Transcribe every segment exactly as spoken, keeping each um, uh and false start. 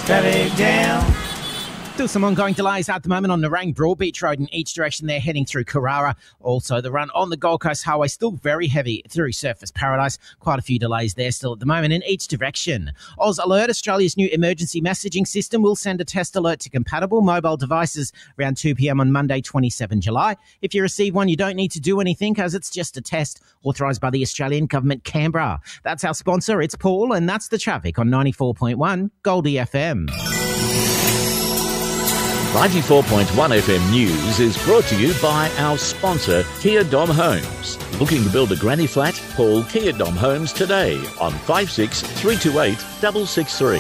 traffic jam. Still some ongoing delays at the moment on Nerang Broadbeach Road in each direction. They're heading through Carrara. Also, the run on the Gold Coast Highway still very heavy through Surfers Paradise. Quite a few delays there still at the moment in each direction. Oz Alert, Australia's new emergency messaging system, will send a test alert to compatible mobile devices around two p.m. on Monday, twenty-seventh of July. If you receive one, you don't need to do anything as it's just a test authorised by the Australian Government, Canberra. That's our sponsor. It's Paul, and that's the traffic on ninety-four point one Goldie F M. ninety-four point one F M News is brought to you by our sponsor, Kia Dom Homes. Looking to build a granny flat? Call Kia Dom Homes today on five six three two eight six six three.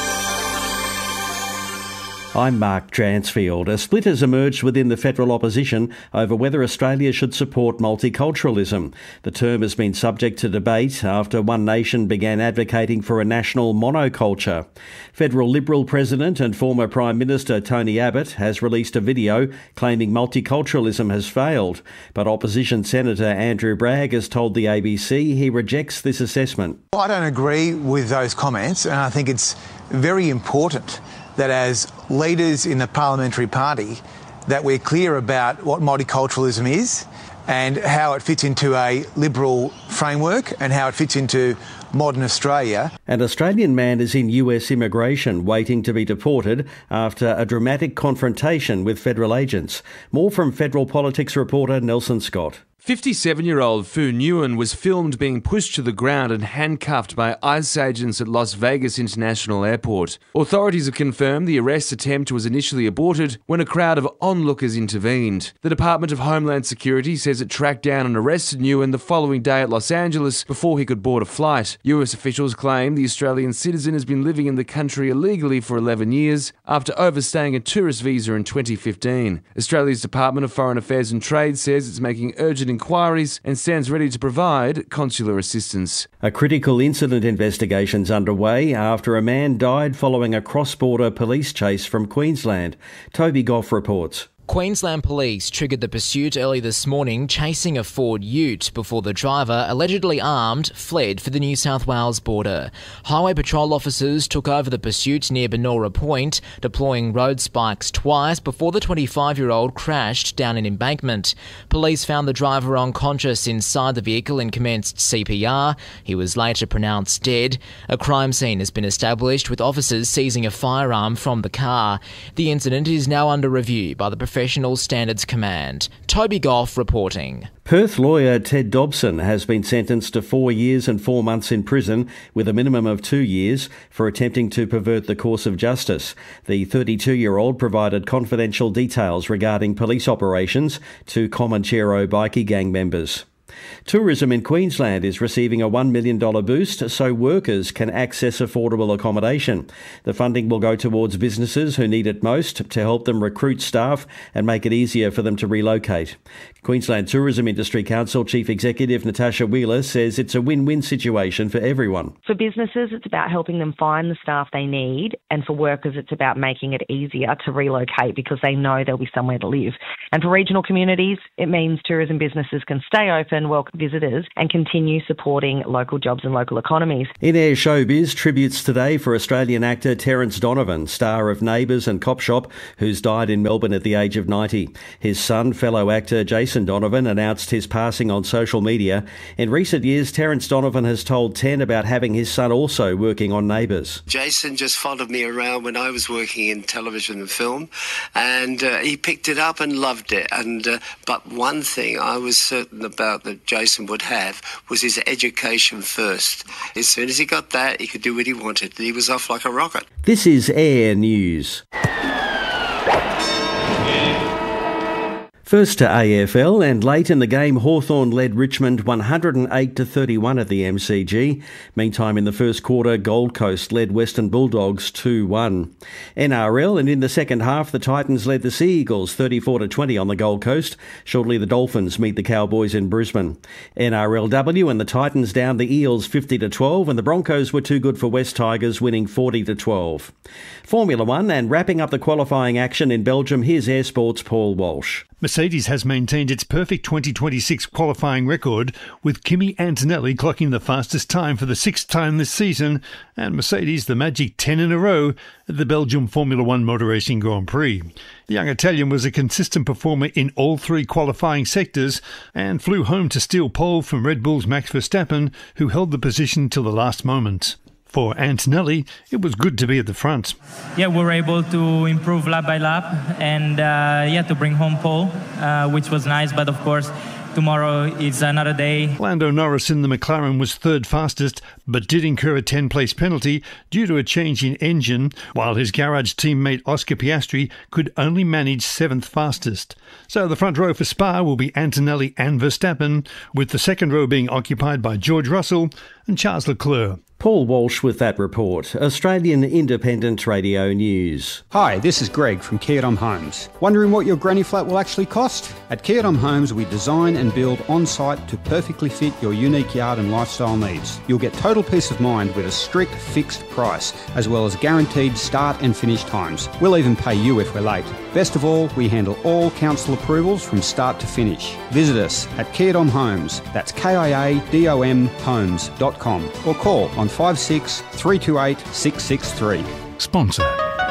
I'm Mark Dransfield. A split has emerged within the federal opposition over whether Australia should support multiculturalism. The term has been subject to debate after One Nation began advocating for a national monoculture. Federal Liberal President and former Prime Minister Tony Abbott has released a video claiming multiculturalism has failed, but opposition Senator Andrew Bragg has told the A B C he rejects this assessment. I don't agree with those comments, and I think it's very important that as leaders in the parliamentary party that we're clear about what multiculturalism is and how it fits into a liberal framework and how it fits into modern Australia. An Australian man is in U S immigration waiting to be deported after a dramatic confrontation with federal agents. More from Federal Politics reporter Nelson Scott. fifty-seven-year-old Fu Nguyen was filmed being pushed to the ground and handcuffed by ICE agents at Las Vegas International Airport. Authorities have confirmed the arrest attempt was initially aborted when a crowd of onlookers intervened. The Department of Homeland Security says it tracked down and arrested Nguyen the following day at Los Angeles before he could board a flight. U S officials claim the Australian citizen has been living in the country illegally for eleven years after overstaying a tourist visa in twenty fifteen. Australia's Department of Foreign Affairs and Trade says it's making urgent inquiries and stands ready to provide consular assistance. A critical incident investigation's underway after a man died following a cross-border police chase from Queensland. Toby Goff reports. Queensland Police triggered the pursuit early this morning, chasing a Ford Ute before the driver, allegedly armed, fled for the New South Wales border. Highway Patrol officers took over the pursuit near Benora Point, deploying road spikes twice before the twenty-five-year-old crashed down an embankment. Police found the driver unconscious inside the vehicle and commenced C P R. He was later pronounced dead. A crime scene has been established, with officers seizing a firearm from the car. The incident is now under review by the Professional Standards Command. Toby Goff reporting. Perth lawyer Ted Dobson has been sentenced to four years and four months in prison with a minimum of two years for attempting to pervert the course of justice. The thirty-two-year-old provided confidential details regarding police operations to Comanchero bikie gang members. Tourism in Queensland is receiving a one million dollars boost so workers can access affordable accommodation. The funding will go towards businesses who need it most to help them recruit staff and make it easier for them to relocate. Queensland Tourism Industry Council Chief Executive Natasha Wheeler says it's a win-win situation for everyone. For businesses, it's about helping them find the staff they need, and for workers, it's about making it easier to relocate because they know there'll be somewhere to live. And for regional communities, it means tourism businesses can stay open, welcome visitors and continue supporting local jobs and local economies. In Air Showbiz, tributes today for Australian actor Terence Donovan, star of Neighbours and Cop Shop, who's died in Melbourne at the age of ninety. His son, fellow actor Jason Donovan, announced his passing on social media. In recent years, Terence Donovan has told Ten about having his son also working on Neighbours. Jason just followed me around when I was working in television and film, and uh, he picked it up and loved it. And uh, but one thing I was certain about that Jason would have was his education first. As soon as he got that, he could do what he wanted. He was off like a rocket. This is Air News. First to A F L, and late in the game, Hawthorn led Richmond one hundred eight to thirty-one at the M C G. Meantime, in the first quarter, Gold Coast led Western Bulldogs two one. N R L, and in the second half, the Titans led the Sea Eagles thirty-four to twenty on the Gold Coast. Shortly, the Dolphins meet the Cowboys in Brisbane. N R L W and the Titans down the Eels fifty to twelve, and the Broncos were too good for West Tigers, winning forty to twelve. Formula One, and wrapping up the qualifying action in Belgium, here's Air Sports' Paul Walsh. Mercedes has maintained its perfect twenty twenty-six qualifying record, with Kimi Antonelli clocking the fastest time for the sixth time this season, and Mercedes the magic ten in a row at the Belgium Formula One Motor Racing Grand Prix. The young Italian was a consistent performer in all three qualifying sectors and flew home to steal pole from Red Bull's Max Verstappen, who held the position till the last moment. For Antonelli, it was good to be at the front. Yeah, we were able to improve lap by lap and uh, yeah, to bring home pole, uh, which was nice. But of course, tomorrow is another day. Lando Norris in the McLaren was third fastest, but did incur a ten-place penalty due to a change in engine, while his garage teammate Oscar Piastri could only manage seventh fastest. So the front row for Spa will be Antonelli and Verstappen, with the second row being occupied by George Russell and Charles Leclerc. Paul Walsh with that report. Australian Independent Radio News. Hi, this is Greg from Kia Dom Homes. Wondering what your granny flat will actually cost? At Kia Dom Homes, we design and build on-site to perfectly fit your unique yard and lifestyle needs. You'll get total peace of mind with a strict fixed price, as well as guaranteed start and finish times. We'll even pay you if we're late. Best of all, we handle all council approvals from start to finish. Visit us at Kia Dom Homes. That's K I A D O M homes dot com or call on five six three two eight six six three. Sponsor.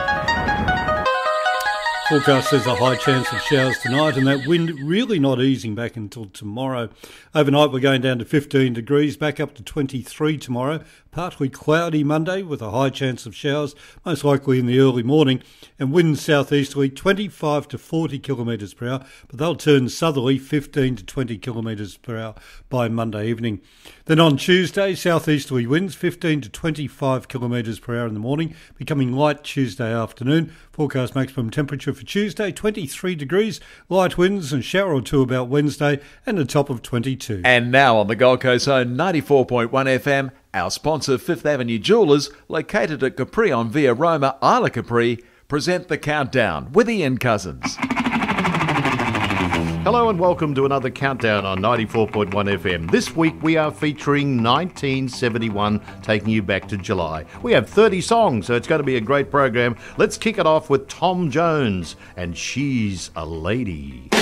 Forecast says a high chance of showers tonight, and that wind really not easing back until tomorrow. Overnight we're going down to fifteen degrees, back up to twenty-three tomorrow. Partly cloudy Monday with a high chance of showers, most likely in the early morning, and winds southeasterly twenty-five to forty kilometres per hour, but they'll turn southerly fifteen to twenty kilometres per hour by Monday evening. Then on Tuesday, southeasterly winds fifteen to twenty-five kilometres per hour in the morning, becoming light Tuesday afternoon. Forecast maximum temperature for Tuesday, twenty-three degrees, light winds and shower or two about Wednesday, and a top of twenty-two. And now on the Gold Coast Zone ninety-four point one F M, our sponsor Fifth Avenue Jewellers, located at Capri on Via Roma, Isla Capri, present the Countdown with Ian Cousins. Hello and welcome to another Countdown on ninety-four point one F M. This week we are featuring nineteen seventy-one, taking you back to July. We have thirty songs, so it's going to be a great program. Let's kick it off with Tom Jones and She's a Lady.